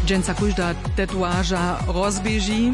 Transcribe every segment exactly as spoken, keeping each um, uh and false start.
Dżęca każda tatuaża rozbieži.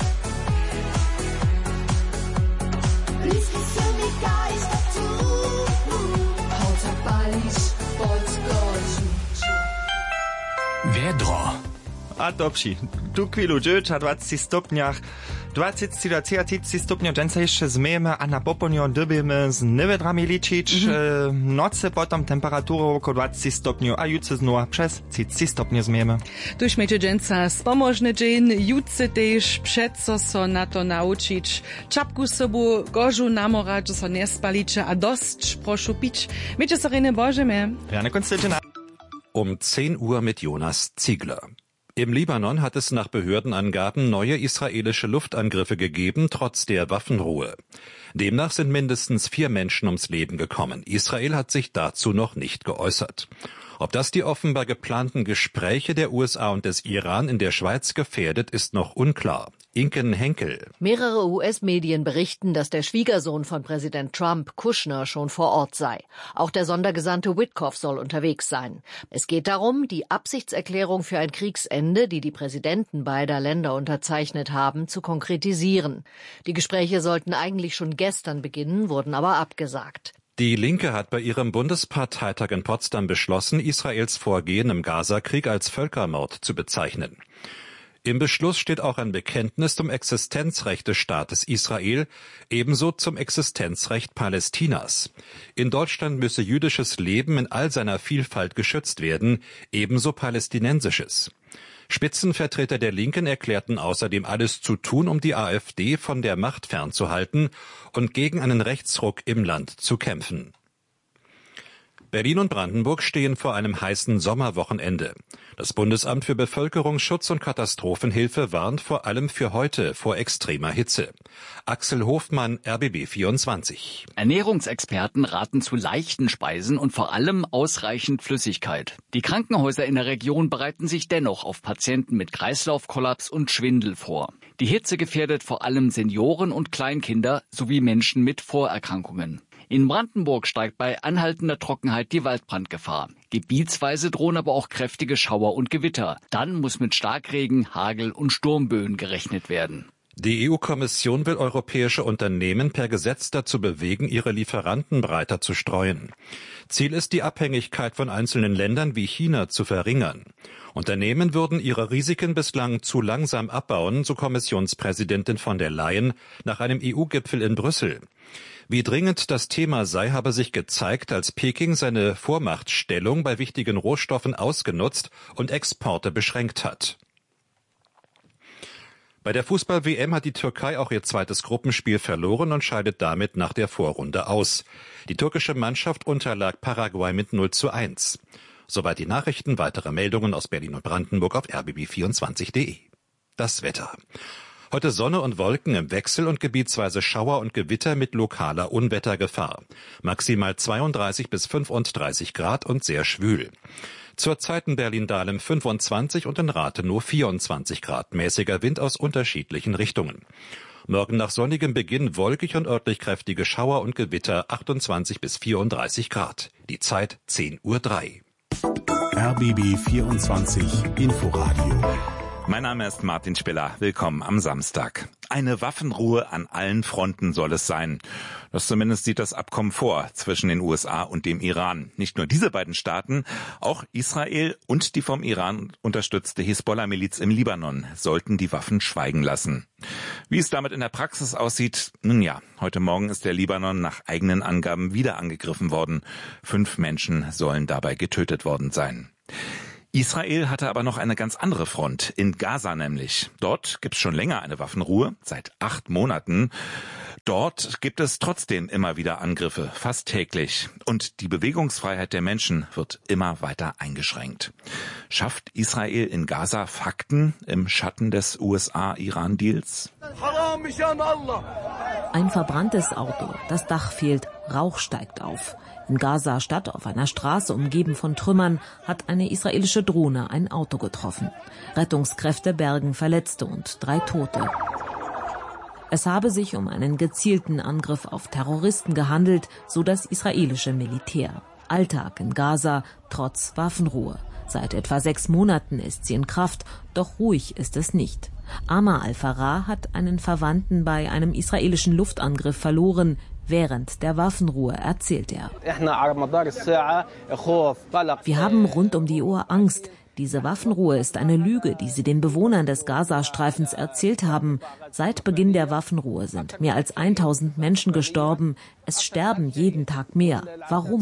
Wiedro. A dobrze, tu chwilu dziewięć a dwadzieścia stopniach, dwadzieścia do trzydziestu stopni dżęca jeszcze zmyjemy, a na popołudniu dybimy z niewedrami liczyć. Mm-hmm. E, nocy potom temperaturą około dwadzieścia stopni, a jutro znowu przez trzydzieści stopni zmyjemy. Tuż będzie dżęca spomożny dzień, jutro też przeco so na to nauczyć. Czapku sobu, gożu namorać, że so nie spalicie, a dość proszę pić. Wiecie, co rene bożemy? Rane konstytucja. Um zehn Uhr mit Jonas Ziegler. Im Libanon hat es nach Behördenangaben neue israelische Luftangriffe gegeben, trotz der Waffenruhe. Demnach sind mindestens vier Menschen ums Leben gekommen. Israel hat sich dazu noch nicht geäußert. Ob das die offenbar geplanten Gespräche der U S A und des Iran in der Schweiz gefährdet, ist noch unklar. Inken Henkel. Mehrere U S-Medien berichten, dass der Schwiegersohn von Präsident Trump, Kushner, schon vor Ort sei. Auch der Sondergesandte Witkoff soll unterwegs sein. Es geht darum, die Absichtserklärung für ein Kriegsende, die die Präsidenten beider Länder unterzeichnet haben, zu konkretisieren. Die Gespräche sollten eigentlich schon gestern beginnen, wurden aber abgesagt. Die Linke hat bei ihrem Bundesparteitag in Potsdam beschlossen, Israels Vorgehen im Gazakrieg als Völkermord zu bezeichnen. Im Beschluss steht auch ein Bekenntnis zum Existenzrecht des Staates Israel, ebenso zum Existenzrecht Palästinas. In Deutschland müsse jüdisches Leben in all seiner Vielfalt geschützt werden, ebenso palästinensisches. Spitzenvertreter der Linken erklärten außerdem alles zu tun, um die AfD von der Macht fernzuhalten und gegen einen Rechtsruck im Land zu kämpfen. Berlin und Brandenburg stehen vor einem heißen Sommerwochenende. Das Bundesamt für Bevölkerungsschutz und Katastrophenhilfe warnt vor allem für heute vor extremer Hitze. Axel Hofmann, R B B vierundzwanzig. Ernährungsexperten raten zu leichten Speisen und vor allem ausreichend Flüssigkeit. Die Krankenhäuser in der Region bereiten sich dennoch auf Patienten mit Kreislaufkollaps und Schwindel vor. Die Hitze gefährdet vor allem Senioren und Kleinkinder sowie Menschen mit Vorerkrankungen. In Brandenburg steigt bei anhaltender Trockenheit die Waldbrandgefahr. Gebietsweise drohen aber auch kräftige Schauer und Gewitter. Dann muss mit Starkregen, Hagel und Sturmböen gerechnet werden. Die E U-Kommission will europäische Unternehmen per Gesetz dazu bewegen, ihre Lieferanten breiter zu streuen. Ziel ist, die Abhängigkeit von einzelnen Ländern wie China zu verringern. Unternehmen würden ihre Risiken bislang zu langsam abbauen, so Kommissionspräsidentin von der Leyen nach einem E U-Gipfel in Brüssel. Wie dringend das Thema sei, habe sich gezeigt, als Peking seine Vormachtstellung bei wichtigen Rohstoffen ausgenutzt und Exporte beschränkt hat. Bei der Fußball-W M hat die Türkei auch ihr zweites Gruppenspiel verloren und scheidet damit nach der Vorrunde aus. Die türkische Mannschaft unterlag Paraguay mit null zu eins. Soweit die Nachrichten. Weitere Meldungen aus Berlin und Brandenburg auf r b b vierundzwanzig punkt de. Das Wetter. Heute Sonne und Wolken im Wechsel und gebietsweise Schauer und Gewitter mit lokaler Unwettergefahr. Maximal zweiunddreißig bis fünfunddreißig Grad und sehr schwül. Zurzeit in Berlin-Dahlem fünfundzwanzig und in Rathenow vierundzwanzig Grad. Mäßiger Wind aus unterschiedlichen Richtungen. Morgen nach sonnigem Beginn wolkig und örtlich kräftige Schauer und Gewitter achtundzwanzig bis vierunddreißig Grad. Die Zeit zehn Uhr drei. R B B vierundzwanzig Inforadio. Mein Name ist Martin Spiller. Willkommen am Samstag. Eine Waffenruhe an allen Fronten soll es sein. Das zumindest sieht das Abkommen vor zwischen den U S A und dem Iran. Nicht nur diese beiden Staaten, auch Israel und die vom Iran unterstützte Hisbollah-Miliz im Libanon sollten die Waffen schweigen lassen. Wie es damit in der Praxis aussieht, nun ja, heute Morgen ist der Libanon nach eigenen Angaben wieder angegriffen worden. Fünf Menschen sollen dabei getötet worden sein. Israel hatte aber noch eine ganz andere Front, in Gaza nämlich. Dort gibt es schon länger eine Waffenruhe, seit acht Monaten. Dort gibt es trotzdem immer wieder Angriffe, fast täglich. Und die Bewegungsfreiheit der Menschen wird immer weiter eingeschränkt. Schafft Israel in Gaza Fakten im Schatten des U S A-Iran-Deals? Ein verbranntes Auto, das Dach fehlt, Rauch steigt auf. In Gaza-Stadt, auf einer Straße umgeben von Trümmern, hat eine israelische Drohne ein Auto getroffen. Rettungskräfte bergen Verletzte und drei Tote. Es habe sich um einen gezielten Angriff auf Terroristen gehandelt, so das israelische Militär. Alltag in Gaza trotz Waffenruhe. Seit etwa sechs Monaten ist sie in Kraft, doch ruhig ist es nicht. Amar al-Farah hat einen Verwandten bei einem israelischen Luftangriff verloren. Während der Waffenruhe erzählt er: Wir haben rund um die Uhr Angst. Diese Waffenruhe ist eine Lüge, die sie den Bewohnern des Gazastreifens erzählt haben. Seit Beginn der Waffenruhe sind mehr als tausend Menschen gestorben. Es sterben jeden Tag mehr. Warum?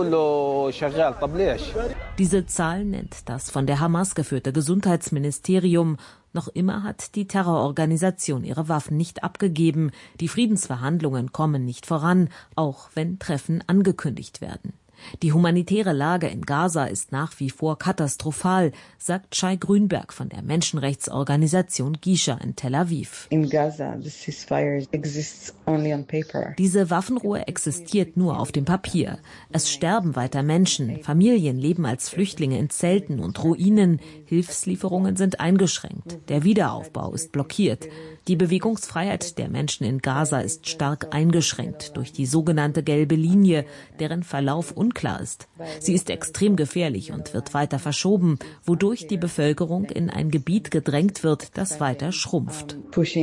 Diese Zahl nennt das von der Hamas geführte Gesundheitsministerium. Noch immer hat die Terrororganisation ihre Waffen nicht abgegeben. Die Friedensverhandlungen kommen nicht voran, auch wenn Treffen angekündigt werden. Die humanitäre Lage in Gaza ist nach wie vor katastrophal, sagt Shai Grünberg von der Menschenrechtsorganisation Gisha in Tel Aviv. In Gaza, the ceasefire exists only on paper. Diese Waffenruhe existiert nur auf dem Papier. Es sterben weiter Menschen, Familien leben als Flüchtlinge in Zelten und Ruinen, Hilfslieferungen sind eingeschränkt, der Wiederaufbau ist blockiert. Die Bewegungsfreiheit der Menschen in Gaza ist stark eingeschränkt durch die sogenannte gelbe Linie, deren Verlauf unklar ist. Sie ist extrem gefährlich und wird weiter verschoben, wodurch die Bevölkerung in ein Gebiet gedrängt wird, das weiter schrumpft.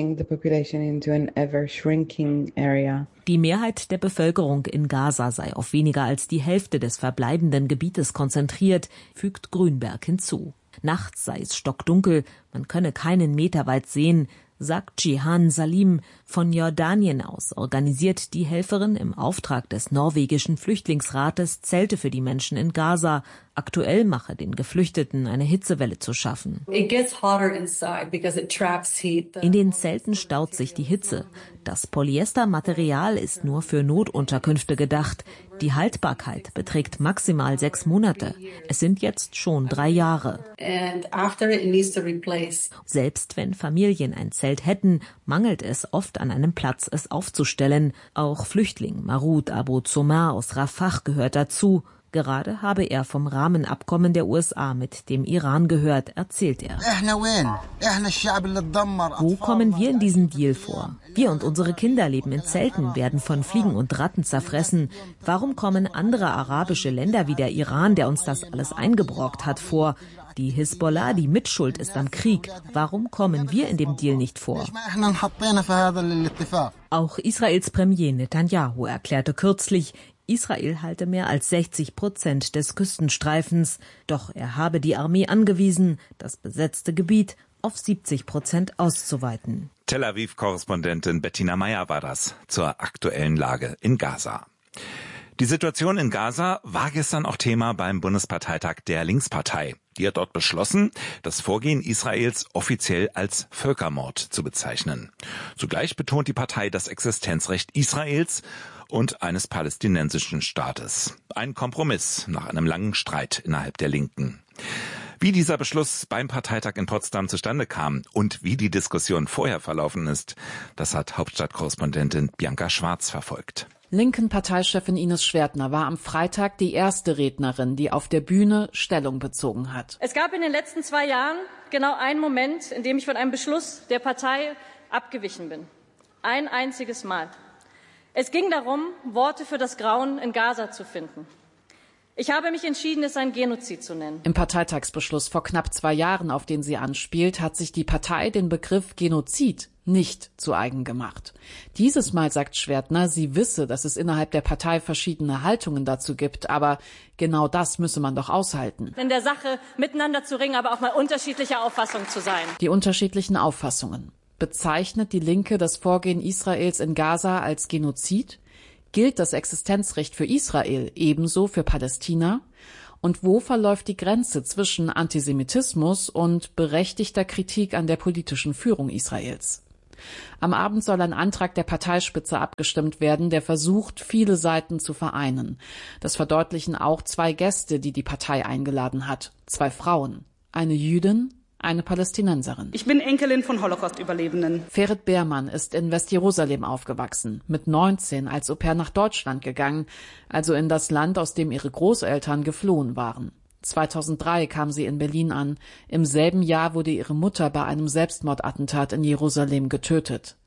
Die Mehrheit der Bevölkerung in Gaza sei auf weniger als die Hälfte des verbleibenden Gebietes konzentriert, fügt Grünberg hinzu. Nachts sei es stockdunkel, man könne keinen Meter weit sehen, sagt Jihan Salim. Von Jordanien aus organisiert die Helferin im Auftrag des norwegischen Flüchtlingsrates Zelte für die Menschen in Gaza. Aktuell mache den Geflüchteten eine Hitzewelle zu schaffen. In den Zelten staut sich die Hitze. Das Polyestermaterial ist nur für Notunterkünfte gedacht. Die Haltbarkeit beträgt maximal sechs Monate. Es sind jetzt schon drei Jahre. Selbst wenn Familien ein Zelt hätten, mangelt es oft an einem Platz, es aufzustellen. Auch Flüchtling Marud Abu Zomar aus Rafah gehört dazu. Gerade habe er vom Rahmenabkommen der U S A mit dem Iran gehört, erzählt er. Wo kommen wir in diesem Deal vor? Wir und unsere Kinder leben in Zelten, werden von Fliegen und Ratten zerfressen. Warum kommen andere arabische Länder wie der Iran, der uns das alles eingebrockt hat, vor? Die Hisbollah, die Mitschuld ist am Krieg. Warum kommen wir in dem Deal nicht vor? Auch Israels Premier Netanyahu erklärte kürzlich, Israel halte mehr als sechzig Prozent des Küstenstreifens. Doch er habe die Armee angewiesen, das besetzte Gebiet auf siebzig Prozent auszuweiten. Tel Aviv-Korrespondentin Bettina Meyer war das zur aktuellen Lage in Gaza. Die Situation in Gaza war gestern auch Thema beim Bundesparteitag der Linkspartei. Die hat dort beschlossen, das Vorgehen Israels offiziell als Völkermord zu bezeichnen. Zugleich betont die Partei das Existenzrecht Israels und eines palästinensischen Staates. Ein Kompromiss nach einem langen Streit innerhalb der Linken. Wie dieser Beschluss beim Parteitag in Potsdam zustande kam und wie die Diskussion vorher verlaufen ist, das hat Hauptstadtkorrespondentin Bianca Schwarz verfolgt. Linken Parteichefin Ines Schwertner war am Freitag die erste Rednerin, die auf der Bühne Stellung bezogen hat. Es gab in den letzten zwei Jahren genau einen Moment, in dem ich von einem Beschluss der Partei abgewichen bin. Ein einziges Mal. Es ging darum, Worte für das Grauen in Gaza zu finden. Ich habe mich entschieden, es ein Genozid zu nennen. Im Parteitagsbeschluss vor knapp zwei Jahren, auf den sie anspielt, hat sich die Partei den Begriff Genozid nicht zu eigen gemacht. Dieses Mal sagt Schwertner, sie wisse, dass es innerhalb der Partei verschiedene Haltungen dazu gibt, aber genau das müsse man doch aushalten. In der Sache miteinander zu ringen, aber auch mal unterschiedlicher Auffassung zu sein. Die unterschiedlichen Auffassungen. Bezeichnet die Linke das Vorgehen Israels in Gaza als Genozid? Gilt das Existenzrecht für Israel ebenso für Palästina? Und wo verläuft die Grenze zwischen Antisemitismus und berechtigter Kritik an der politischen Führung Israels? Am Abend soll ein Antrag der Parteispitze abgestimmt werden, der versucht, viele Seiten zu vereinen. Das verdeutlichen auch zwei Gäste, die die Partei eingeladen hat. Zwei Frauen. Eine Jüdin, eine Palästinenserin. Ich bin Enkelin von Holocaust-Überlebenden. Ferit Beermann ist in Westjerusalem aufgewachsen, mit neunzehn als Au-pair nach Deutschland gegangen, also in das Land, aus dem ihre Großeltern geflohen waren. zweitausenddrei kam sie in Berlin an. Im selben Jahr wurde ihre Mutter bei einem Selbstmordattentat in Jerusalem getötet.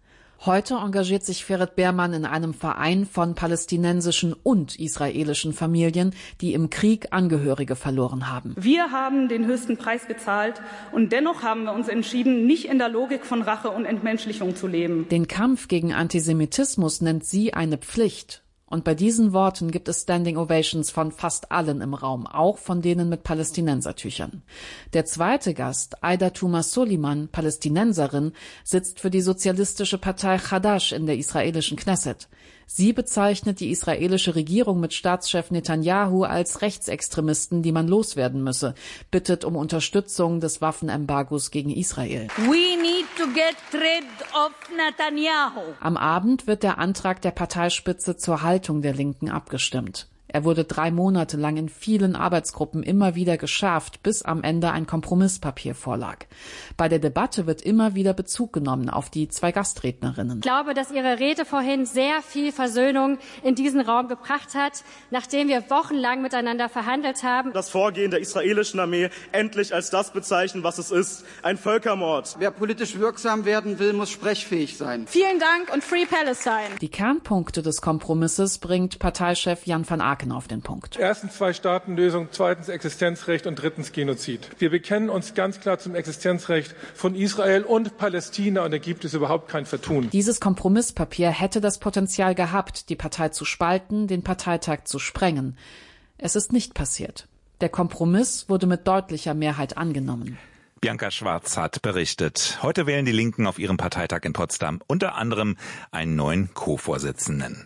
Heute engagiert sich Ferit Behrmann in einem Verein von palästinensischen und israelischen Familien, die im Krieg Angehörige verloren haben. Wir haben den höchsten Preis gezahlt und dennoch haben wir uns entschieden, nicht in der Logik von Rache und Entmenschlichung zu leben. Den Kampf gegen Antisemitismus nennt sie eine Pflicht. Und bei diesen Worten gibt es Standing Ovations von fast allen im Raum, auch von denen mit Palästinensertüchern. Der zweite Gast, Aida Tuma Soliman, Palästinenserin, sitzt für die sozialistische Partei Chadash in der israelischen Knesset. Sie bezeichnet die israelische Regierung mit Staatschef Netanyahu als Rechtsextremisten, die man loswerden müsse, bittet um Unterstützung des Waffenembargos gegen Israel. We need to get rid of Netanyahu. Am Abend wird der Antrag der Parteispitze zur Haltung der Linken abgestimmt. Er wurde drei Monate lang in vielen Arbeitsgruppen immer wieder geschärft, bis am Ende ein Kompromisspapier vorlag. Bei der Debatte wird immer wieder Bezug genommen auf die zwei Gastrednerinnen. Ich glaube, dass Ihre Rede vorhin sehr viel Versöhnung in diesen Raum gebracht hat, nachdem wir wochenlang miteinander verhandelt haben. Das Vorgehen der israelischen Armee endlich als das bezeichnen, was es ist, ein Völkermord. Wer politisch wirksam werden will, muss sprechfähig sein. Vielen Dank und Free Palestine. Die Kernpunkte des Kompromisses bringt Parteichef Jan van Aken auf den Punkt. Erstens Zwei-Staaten-Lösung, zweitens Existenzrecht und drittens Genozid. Wir bekennen uns ganz klar zum Existenzrecht von Israel und Palästina und da gibt es überhaupt kein Vertun. Dieses Kompromisspapier hätte das Potenzial gehabt, die Partei zu spalten, den Parteitag zu sprengen. Es ist nicht passiert. Der Kompromiss wurde mit deutlicher Mehrheit angenommen. Bianca Schwarz hat berichtet. Heute wählen die Linken auf ihrem Parteitag in Potsdam unter anderem einen neuen Co-Vorsitzenden.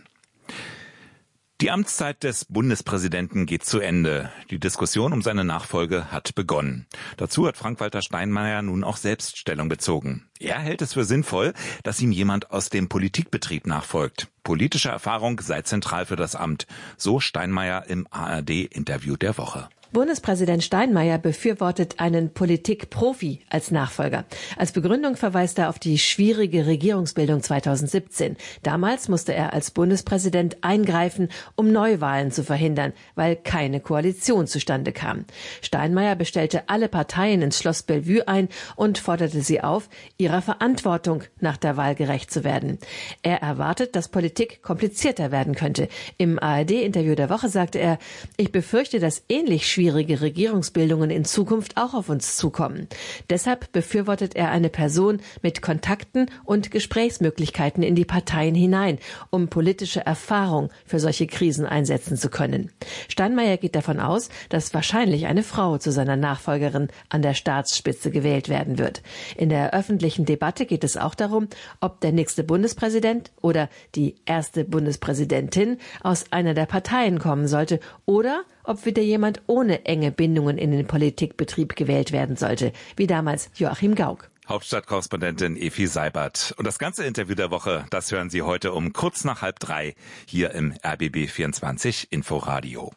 Die Amtszeit des Bundespräsidenten geht zu Ende. Die Diskussion um seine Nachfolge hat begonnen. Dazu hat Frank-Walter Steinmeier nun auch selbst Stellung bezogen. Er hält es für sinnvoll, dass ihm jemand aus dem Politikbetrieb nachfolgt. Politische Erfahrung sei zentral für das Amt. So Steinmeier im A R D-Interview der Woche. Bundespräsident Steinmeier befürwortet einen Politikprofi als Nachfolger. Als Begründung verweist er auf die schwierige Regierungsbildung zweitausendsiebzehn. Damals musste er als Bundespräsident eingreifen, um Neuwahlen zu verhindern, weil keine Koalition zustande kam. Steinmeier bestellte alle Parteien ins Schloss Bellevue ein und forderte sie auf, ihrer Verantwortung nach der Wahl gerecht zu werden. Er erwartet, dass Politik komplizierter werden könnte. Im A R D-Interview der Woche sagte er, ich befürchte, dass ähnlich schwierige Regierungsbildungen in Zukunft auch auf uns zukommen. Deshalb befürwortet er eine Person mit Kontakten und Gesprächsmöglichkeiten in die Parteien hinein, um politische Erfahrung für solche Krisen einsetzen zu können. Steinmeier geht davon aus, dass wahrscheinlich eine Frau zu seiner Nachfolgerin an der Staatsspitze gewählt werden wird. In der öffentlichen Debatte geht es auch darum, ob der nächste Bundespräsident oder die erste Bundespräsidentin aus einer der Parteien kommen sollte oder ob wieder jemand ohne enge Bindungen in den Politikbetrieb gewählt werden sollte, wie damals Joachim Gauck. Hauptstadtkorrespondentin Efi Seibert. Und das ganze Interview der Woche, das hören Sie heute um kurz nach halb drei hier im R B B vierundzwanzig Inforadio.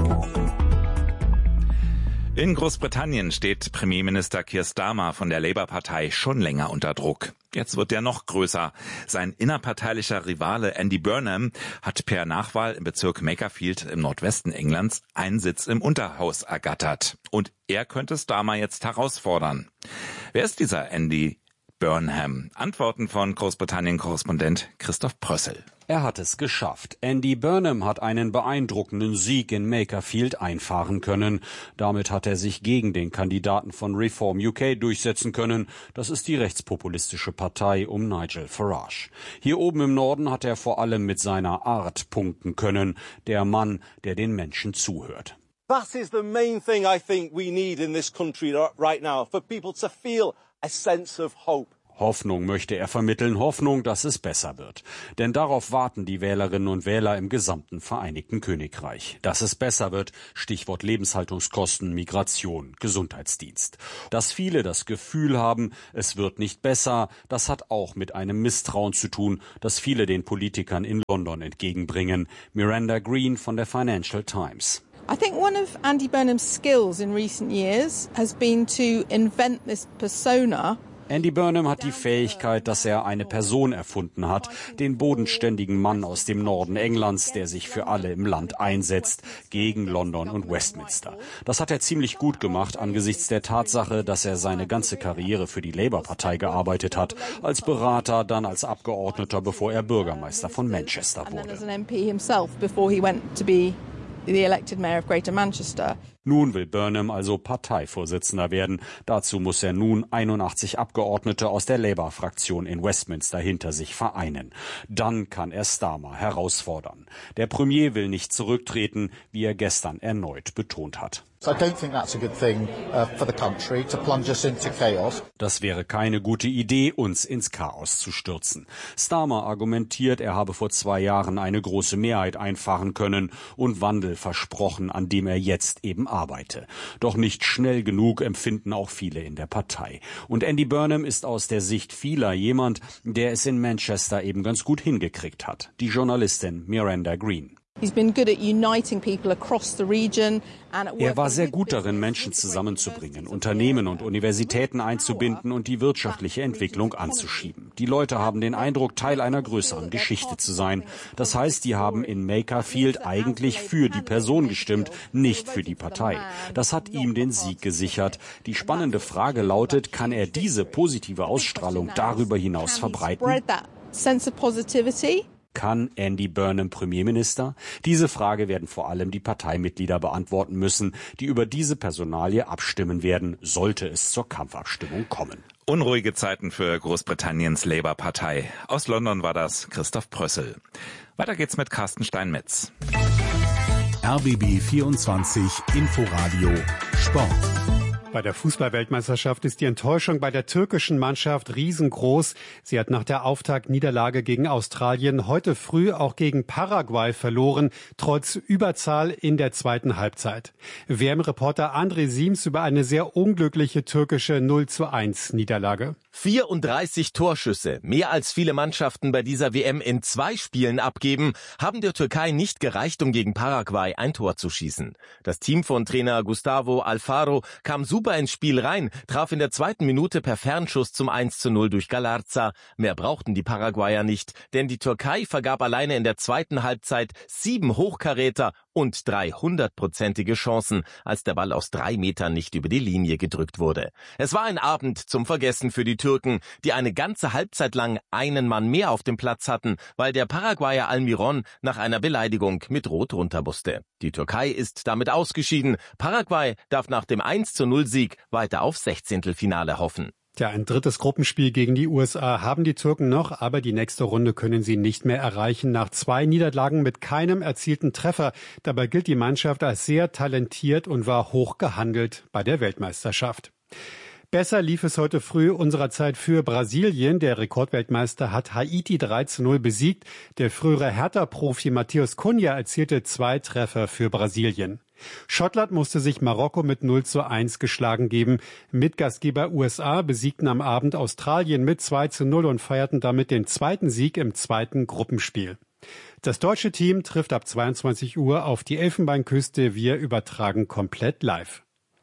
In Großbritannien steht Premierminister Keir Starmer von der Labour-Partei schon länger unter Druck. Jetzt wird er noch größer. Sein innerparteilicher Rivale Andy Burnham hat per Nachwahl im Bezirk Makerfield im Nordwesten Englands einen Sitz im Unterhaus ergattert. Und er könnte Starmer jetzt herausfordern. Wer ist dieser Andy Burnham? Antworten von Großbritannien-Korrespondent Christoph Prössel. Er hat es geschafft. Andy Burnham hat einen beeindruckenden Sieg in Makerfield einfahren können. Damit hat er sich gegen den Kandidaten von Reform U K durchsetzen können. Das ist die rechtspopulistische Partei um Nigel Farage. Hier oben im Norden hat er vor allem mit seiner Art punkten können. Der Mann, der den Menschen zuhört. That is the main thing I think we need in this country right now, for people to feel a sense of hope. Hoffnung möchte er vermitteln, Hoffnung, dass es besser wird. Denn darauf warten die Wählerinnen und Wähler im gesamten Vereinigten Königreich. Dass es besser wird, Stichwort Lebenshaltungskosten, Migration, Gesundheitsdienst. Dass viele das Gefühl haben, es wird nicht besser, das hat auch mit einem Misstrauen zu tun, das viele den Politikern in London entgegenbringen. Miranda Green von der Financial Times. I think one of Andy Burnham's skills in recent years has been to invent this persona Andy Burnham hat die Fähigkeit, dass er eine Person erfunden hat, den bodenständigen Mann aus dem Norden Englands, der sich für alle im Land einsetzt, gegen London und Westminster. Das hat er ziemlich gut gemacht angesichts der Tatsache, dass er seine ganze Karriere für die Labour-Partei gearbeitet hat, als Berater, dann als Abgeordneter, bevor er Bürgermeister von Manchester wurde. Nun will Burnham also Parteivorsitzender werden. Dazu muss er nun einundachtzig Abgeordnete aus der Labour-Fraktion in Westminster hinter sich vereinen. Dann kann er Starmer herausfordern. Der Premier will nicht zurücktreten, wie er gestern erneut betont hat. Das wäre keine gute Idee, uns ins Chaos zu stürzen. Starmer argumentiert, er habe vor zwei Jahren eine große Mehrheit einfahren können und Wandel versprochen, an dem er jetzt eben arbeite. Doch nicht schnell genug, empfinden auch viele in der Partei. Und Andy Burnham ist aus der Sicht vieler jemand, der es in Manchester eben ganz gut hingekriegt hat. Die Journalistin Miranda Green. Er war sehr gut darin, Menschen zusammenzubringen, Unternehmen und Universitäten einzubinden und die wirtschaftliche Entwicklung anzuschieben. Die Leute haben den Eindruck, Teil einer größeren Geschichte zu sein. Das heißt, die haben in Makerfield eigentlich für die Person gestimmt, nicht für die Partei. Das hat ihm den Sieg gesichert. Die spannende Frage lautet, kann er diese positive Ausstrahlung darüber hinaus verbreiten? Kann Andy Burnham Premierminister? Diese Frage werden vor allem die Parteimitglieder beantworten müssen, die über diese Personalie abstimmen werden, sollte es zur Kampfabstimmung kommen. Unruhige Zeiten für Großbritanniens Labour-Partei. Aus London war das Christoph Prössel. Weiter geht's mit Carsten Steinmetz. R B B vierundzwanzig Inforadio Sport. Bei der Fußball-Weltmeisterschaft ist die Enttäuschung bei der türkischen Mannschaft riesengroß. Sie hat nach der Auftaktniederlage gegen Australien heute früh auch gegen Paraguay verloren, trotz Überzahl in der zweiten Halbzeit. W M-Reporter André Siems über eine sehr unglückliche türkische null zu eins Niederlage. vierunddreißig Torschüsse, mehr als viele Mannschaften bei dieser W M in zwei Spielen abgeben, haben der Türkei nicht gereicht, um gegen Paraguay ein Tor zu schießen. Das Team von Trainer Gustavo Alfaro kam super ins Spiel rein, traf in der zweiten Minute per Fernschuss zum eins zu null durch Galarza. Mehr brauchten die Paraguayer nicht, denn die Türkei vergab alleine in der zweiten Halbzeit sieben Hochkaräter und drei hundertprozentige Chancen, als der Ball aus drei Metern nicht über die Linie gedrückt wurde. Es war ein Abend zum Vergessen für die Türken, die eine ganze Halbzeit lang einen Mann mehr auf dem Platz hatten, weil der Paraguayer Almiron nach einer Beleidigung mit Rot runter musste. Die Türkei ist damit ausgeschieden. Paraguay darf nach dem eins zu null Sieg weiter auf Sechzehntelfinale hoffen. Ja, ein drittes Gruppenspiel gegen die U S A haben die Türken noch, aber die nächste Runde können sie nicht mehr erreichen. Nach zwei Niederlagen mit keinem erzielten Treffer. Dabei gilt die Mannschaft als sehr talentiert und war hoch gehandelt bei der Weltmeisterschaft. Besser lief es heute früh unserer Zeit für Brasilien. Der Rekordweltmeister hat Haiti drei zu null besiegt. Der frühere Hertha-Profi Matheus Cunha erzielte zwei Treffer für Brasilien. Schottland musste sich Marokko mit null zu eins geschlagen geben. Mitgastgeber U S A besiegten am Abend Australien mit zwei zu null und feierten damit den zweiten Sieg im zweiten Gruppenspiel. Das deutsche Team trifft ab zweiundzwanzig Uhr auf die Elfenbeinküste. Wir übertragen komplett live.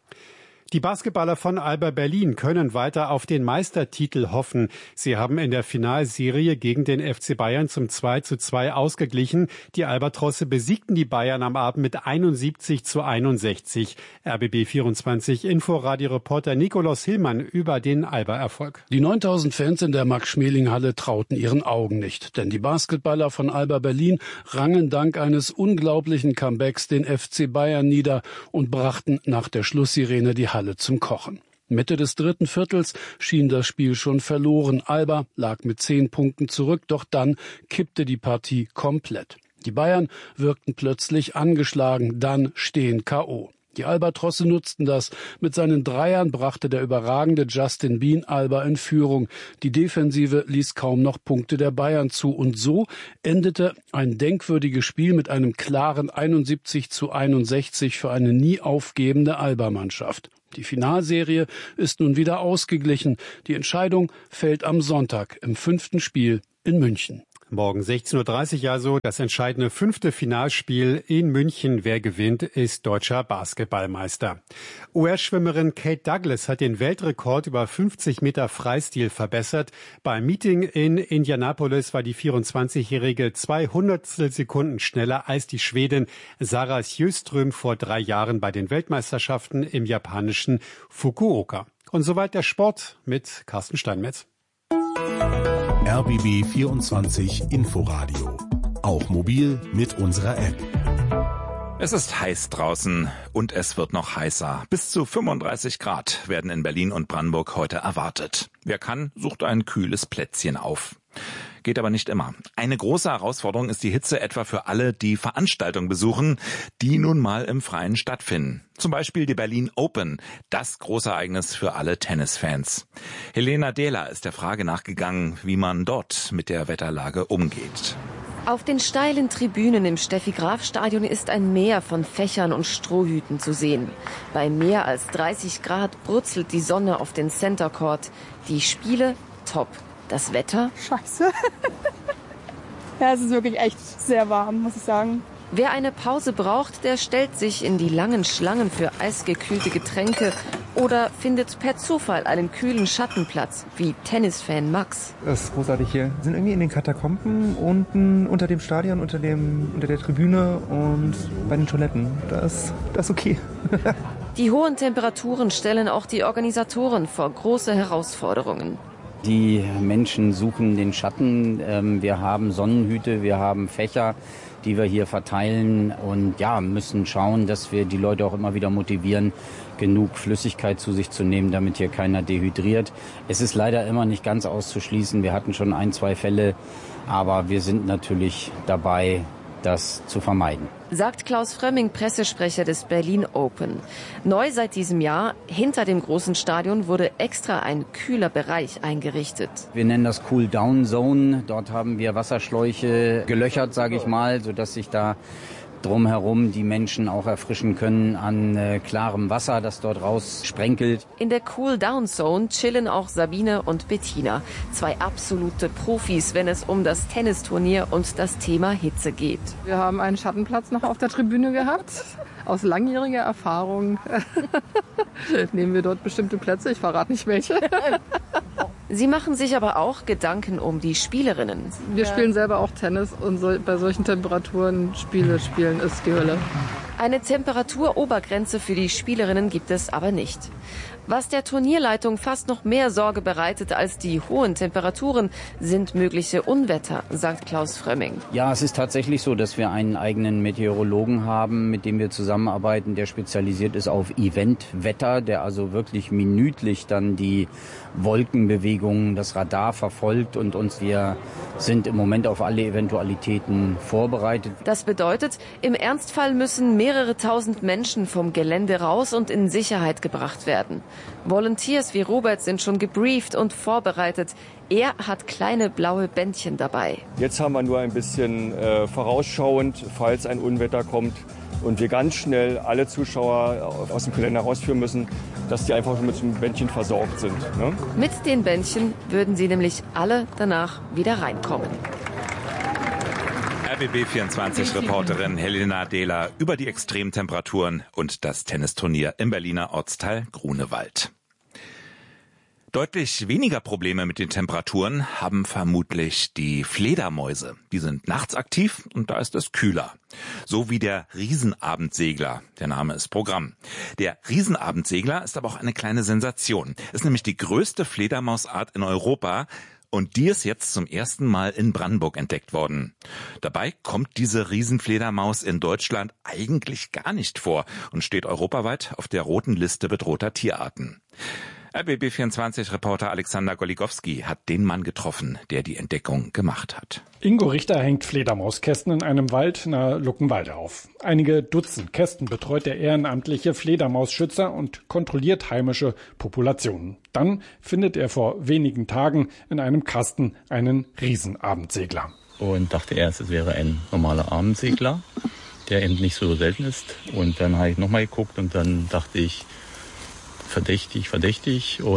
Die Basketballer von Alba Berlin können weiter auf den Meistertitel hoffen. Sie haben in der Finalserie gegen den F C Bayern zum zwei zu zwei ausgeglichen. Die Albatrosse besiegten die Bayern am Abend mit einundsiebzig zu einundsechzig. R B B vierundzwanzig Inforadio-Reporter Nikolaus Hillmann über den Alba-Erfolg. Die neuntausend Fans in der Max-Schmeling-Halle trauten ihren Augen nicht. Denn die Basketballer von Alba Berlin rangen dank eines unglaublichen Comebacks den F C Bayern nieder und brachten nach der Schlusssirene die Halle zum Kochen. Mitte des dritten Viertels schien das Spiel schon verloren. Alba lag mit zehn Punkten zurück, doch dann kippte die Partie komplett. Die Bayern wirkten plötzlich angeschlagen, dann stehen K O Die Albatrosse nutzten das. Mit seinen Dreiern brachte der überragende Justin Bean Alba in Führung. Die Defensive ließ kaum noch Punkte der Bayern zu. Und so endete ein denkwürdiges Spiel mit einem klaren einundsiebzig zu einundsechzig für eine nie aufgebende Alba-Mannschaft. Die Finalserie ist nun wieder ausgeglichen. Die Entscheidung fällt am Sonntag im fünften Spiel in München. Morgen sechzehn Uhr dreißig also das entscheidende fünfte Finalspiel in München. Wer gewinnt, ist deutscher Basketballmeister. U S-Schwimmerin Kate Douglas hat den Weltrekord über fünfzig Meter Freistil verbessert. Beim Meeting in Indianapolis war die vierundzwanzigjährige zwei Hundertstel Sekunden schneller als die Schwedin Sara Sjöström vor drei Jahren bei den Weltmeisterschaften im japanischen Fukuoka. Und soweit der Sport mit Carsten Steinmetz. R B B vierundzwanzig Inforadio. Auch mobil mit unserer App. Es ist heiß draußen und es wird noch heißer. Bis zu fünfunddreißig Grad werden in Berlin und Brandenburg heute erwartet. Wer kann, sucht ein kühles Plätzchen auf. Geht aber nicht immer. Eine große Herausforderung ist die Hitze etwa für alle, die Veranstaltungen besuchen, die nun mal im Freien stattfinden. Zum Beispiel die Berlin Open, das große Ereignis für alle Tennisfans. Helena Dehler ist der Frage nachgegangen, wie man dort mit der Wetterlage umgeht. Auf den steilen Tribünen im Steffi-Graf-Stadion ist ein Meer von Fächern und Strohhüten zu sehen. Bei mehr als dreißig Grad brutzelt die Sonne auf den Center Court. Die Spiele top. Das Wetter? Scheiße. Ja, es ist wirklich echt sehr warm, muss ich sagen. Wer eine Pause braucht, der stellt sich in die langen Schlangen für eisgekühlte Getränke oder findet per Zufall einen kühlen Schattenplatz, wie Tennisfan Max. Das ist großartig hier. Wir sind irgendwie in den Katakomben, unten unter dem Stadion, unter, dem, unter der Tribüne und bei den Toiletten. Das, das ist okay. Die hohen Temperaturen stellen auch die Organisatoren vor große Herausforderungen. Die Menschen suchen den Schatten. Wir haben Sonnenhüte, wir haben Fächer, die wir hier verteilen und ja, müssen schauen, dass wir die Leute auch immer wieder motivieren, genug Flüssigkeit zu sich zu nehmen, damit hier keiner dehydriert. Es ist leider immer nicht ganz auszuschließen. Wir hatten schon ein, zwei Fälle, aber wir sind natürlich dabei, das zu vermeiden. Sagt Klaus Frömming, Pressesprecher des Berlin Open. Neu seit diesem Jahr, hinter dem großen Stadion wurde extra ein kühler Bereich eingerichtet. Wir nennen das Cool-Down-Zone. Dort haben wir Wasserschläuche gelöchert, sage ich mal, sodass sich da drumherum die Menschen auch erfrischen können an äh, klarem Wasser, das dort raussprenkelt. In der Cool-Down-Zone chillen auch Sabine und Bettina, zwei absolute Profis, wenn es um das Tennisturnier und das Thema Hitze geht. Wir haben einen Schattenplatz noch auf der Tribüne gehabt. Aus langjähriger Erfahrung nehmen wir dort bestimmte Plätze, ich verrate nicht welche. Sie machen sich aber auch Gedanken um die Spielerinnen. Wir spielen selber auch Tennis und so, bei solchen Temperaturen Spiele spielen ist die Hölle. Eine Temperaturobergrenze für die Spielerinnen gibt es aber nicht. Was der Turnierleitung fast noch mehr Sorge bereitet als die hohen Temperaturen, sind mögliche Unwetter, sagt Klaus Frömming. Ja, es ist tatsächlich so, dass wir einen eigenen Meteorologen haben, mit dem wir zusammenarbeiten, der spezialisiert ist auf Eventwetter, der also wirklich minütlich dann die Wolkenbewegungen, das Radar verfolgt und uns, wir sind im Moment auf alle Eventualitäten vorbereitet. Das bedeutet, im Ernstfall müssen mehrere tausend Menschen vom Gelände raus und in Sicherheit gebracht werden. Volunteers wie Robert sind schon gebrieft und vorbereitet. Er hat kleine blaue Bändchen dabei. Jetzt haben wir nur ein bisschen äh, vorausschauend, falls ein Unwetter kommt und wir ganz schnell alle Zuschauer aus dem Gelände rausführen müssen, dass die einfach mit dem Bändchen versorgt sind. Ne? Mit den Bändchen würden sie nämlich alle danach wieder reinkommen. R B B vierundzwanzig-Reporterin Helena Dehler über die Extremtemperaturen und das Tennisturnier im Berliner Ortsteil Grunewald. Deutlich weniger Probleme mit den Temperaturen haben vermutlich die Fledermäuse. Die sind nachts aktiv und da ist es kühler. So wie der Riesenabendsegler. Der Name ist Programm. Der Riesenabendsegler ist aber auch eine kleine Sensation. Ist nämlich die größte Fledermausart in Europa. Und die ist jetzt zum ersten Mal in Brandenburg entdeckt worden. Dabei kommt diese Riesenfledermaus in Deutschland eigentlich gar nicht vor und steht europaweit auf der roten Liste bedrohter Tierarten. R B B vierundzwanzig-Reporter Alexander Goligowski hat den Mann getroffen, der die Entdeckung gemacht hat. Ingo Richter hängt Fledermauskästen in einem Wald nahe Luckenwalde auf. Einige Dutzend Kästen betreut der ehrenamtliche Fledermausschützer und kontrolliert heimische Populationen. Dann findet er vor wenigen Tagen in einem Kasten einen Riesenabendsegler. Und dachte erst, es wäre ein normaler Abendsegler, der eben nicht so selten ist. Und dann habe ich nochmal geguckt und dann dachte ich, verdächtig, verdächtig und habe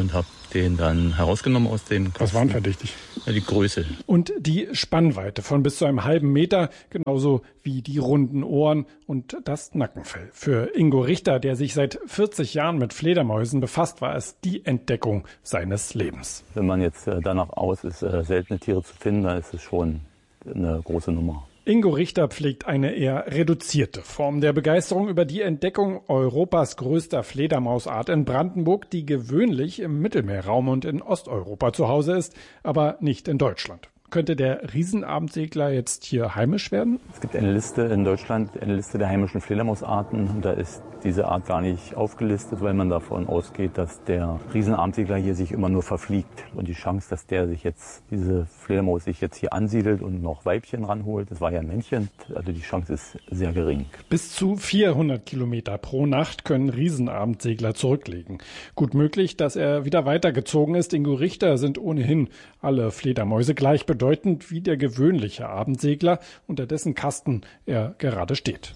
den dann herausgenommen aus dem Kasten. Was war verdächtig? Ja, die Größe. Und die Spannweite von bis zu einem halben Meter, genauso wie die runden Ohren und das Nackenfell. Für Ingo Richter, der sich seit vierzig Jahren mit Fledermäusen befasst, war es die Entdeckung seines Lebens. Wenn man jetzt äh, danach aus ist, äh, seltene Tiere zu finden, dann ist es schon eine große Nummer. Ingo Richter pflegt eine eher reduzierte Form der Begeisterung über die Entdeckung Europas größter Fledermausart in Brandenburg, die gewöhnlich im Mittelmeerraum und in Osteuropa zu Hause ist, aber nicht in Deutschland. Könnte der Riesenabendsegler jetzt hier heimisch werden? Es gibt eine Liste in Deutschland, eine Liste der heimischen Fledermausarten. Und da ist diese Art gar nicht aufgelistet, weil man davon ausgeht, dass der Riesenabendsegler hier sich immer nur verfliegt. Und die Chance, dass der sich jetzt, diese Fledermaus sich jetzt hier ansiedelt und noch Weibchen ranholt, das war ja ein Männchen, also die Chance ist sehr gering. Bis zu vierhundert Kilometer pro Nacht können Riesenabendsegler zurücklegen. Gut möglich, dass er wieder weitergezogen ist. Ingo Richter sind ohnehin alle Fledermäuse gleich bedeutend wie der gewöhnliche Abendsegler, unter dessen Kasten er gerade steht.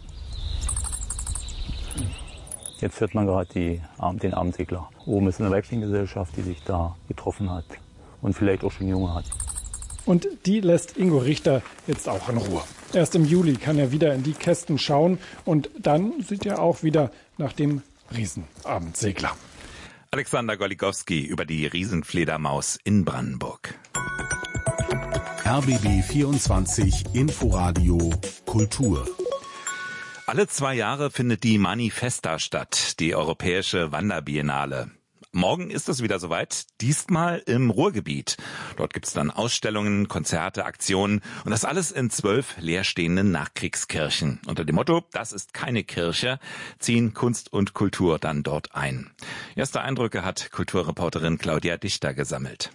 Jetzt hört man gerade die, den Abendsegler. Oben ist eine Weibchengesellschaft, die sich da getroffen hat und vielleicht auch schon Junge hat. Und die lässt Ingo Richter jetzt auch in Ruhe. Erst im Juli kann er wieder in die Kästen schauen und dann sieht er auch wieder nach dem Riesenabendsegler. Alexander Golikowski über die Riesenfledermaus in Brandenburg. R B B vierundzwanzig Inforadio Kultur. Alle zwei Jahre findet die Manifesta statt, die Europäische Wanderbiennale. Morgen ist es wieder soweit, diesmal im Ruhrgebiet. Dort gibt's dann Ausstellungen, Konzerte, Aktionen und das alles in zwölf leerstehenden Nachkriegskirchen. Unter dem Motto, das ist keine Kirche, ziehen Kunst und Kultur dann dort ein. Erste Eindrücke hat Kulturreporterin Claudia Dichter gesammelt.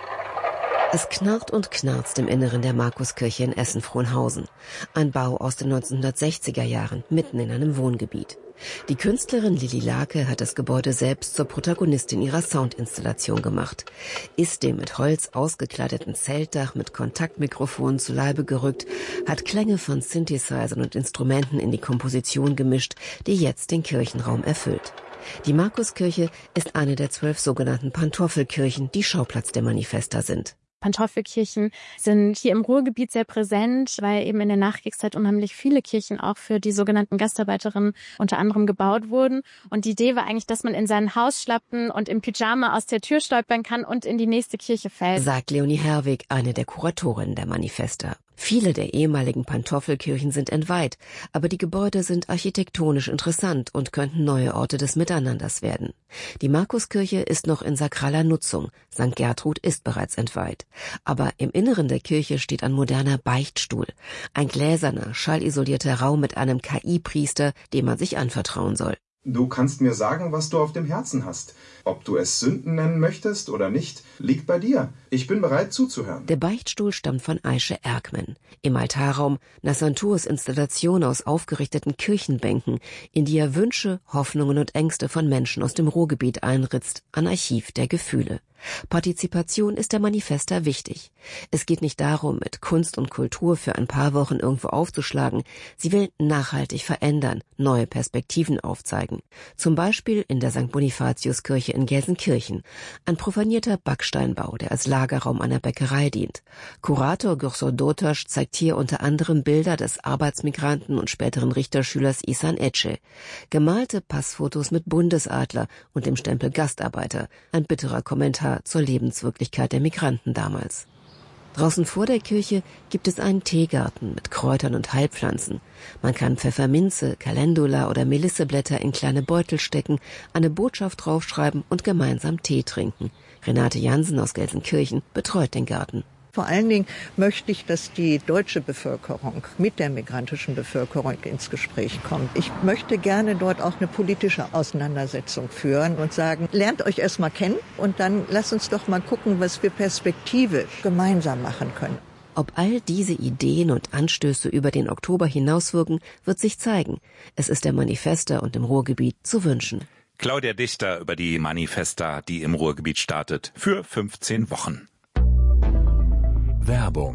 Es knarrt und knarzt im Inneren der Markuskirche in Essen-Frohnhausen. Ein Bau aus den neunzehnhundertsechziger Jahren, mitten in einem Wohngebiet. Die Künstlerin Lilly Lake hat das Gebäude selbst zur Protagonistin ihrer Soundinstallation gemacht. Ist dem mit Holz ausgekleideten Zeltdach mit Kontaktmikrofonen zu Leibe gerückt, hat Klänge von Synthesizern und Instrumenten in die Komposition gemischt, die jetzt den Kirchenraum erfüllt. Die Markuskirche ist eine der zwölf sogenannten Pantoffelkirchen, die Schauplatz der Manifesta sind. Pantoffelkirchen sind hier im Ruhrgebiet sehr präsent, weil eben in der Nachkriegszeit unheimlich viele Kirchen auch für die sogenannten Gastarbeiterinnen unter anderem gebaut wurden. Und die Idee war eigentlich, dass man in sein Haus schlappen und im Pyjama aus der Tür stolpern kann und in die nächste Kirche fällt. Sagt Leonie Herwig, eine der Kuratorinnen der Manifesta. Viele der ehemaligen Pantoffelkirchen sind entweiht, aber die Gebäude sind architektonisch interessant und könnten neue Orte des Miteinanders werden. Die Markuskirche ist noch in sakraler Nutzung, Sankt Gertrud ist bereits entweiht. Aber im Inneren der Kirche steht ein moderner Beichtstuhl, ein gläserner, schallisolierter Raum mit einem K I-Priester, dem man sich anvertrauen soll. Du kannst mir sagen, was du auf dem Herzen hast. Ob du es Sünden nennen möchtest oder nicht, liegt bei dir. Ich bin bereit zuzuhören. Der Beichtstuhl stammt von Aische Erkman. Im Altarraum Nassanturs Installation aus aufgerichteten Kirchenbänken, in die er Wünsche, Hoffnungen und Ängste von Menschen aus dem Ruhrgebiet einritzt, ein Archiv der Gefühle. Partizipation ist der Manifesta wichtig. Es geht nicht darum, mit Kunst und Kultur für ein paar Wochen irgendwo aufzuschlagen. Sie will nachhaltig verändern, neue Perspektiven aufzeigen. Zum Beispiel in der Sankt Bonifatiuskirche in Gelsenkirchen. Ein profanierter Backsteinbau, der als Lagerraum einer Bäckerei dient. Kurator Gürsor Dotasch zeigt hier unter anderem Bilder des Arbeitsmigranten und späteren Richterschülers Ihsan Ece. Gemalte Passfotos mit Bundesadler und dem Stempel Gastarbeiter. Ein bitterer Kommentar zur Lebenswirklichkeit der Migranten damals. Draußen vor der Kirche gibt es einen Teegarten mit Kräutern und Heilpflanzen. Man kann Pfefferminze, Calendula oder Melisseblätter in kleine Beutel stecken, eine Botschaft draufschreiben und gemeinsam Tee trinken. Renate Jansen aus Gelsenkirchen betreut den Garten. Vor allen Dingen möchte ich, dass die deutsche Bevölkerung mit der migrantischen Bevölkerung ins Gespräch kommt. Ich möchte gerne dort auch eine politische Auseinandersetzung führen und sagen, lernt euch erst mal kennen und dann lasst uns doch mal gucken, was wir perspektivisch gemeinsam machen können. Ob all diese Ideen und Anstöße über den Oktober hinauswirken, wird sich zeigen. Es ist der Manifesta und im Ruhrgebiet zu wünschen. Claudia Dichter über die Manifesta, die im Ruhrgebiet startet, für fünfzehn Wochen. Werbung.